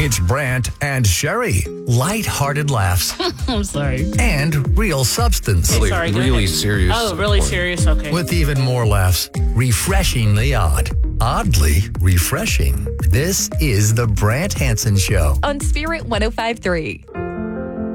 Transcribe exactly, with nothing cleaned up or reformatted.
It's Brant and Sherry. Light-hearted laughs I'm sorry. and real substance. Really, sorry, go really ahead. serious. Oh, really point. serious? Okay. With even more laughs. Refreshingly odd. Oddly refreshing. This is the Brant Hansen Show. On Spirit one oh five point three.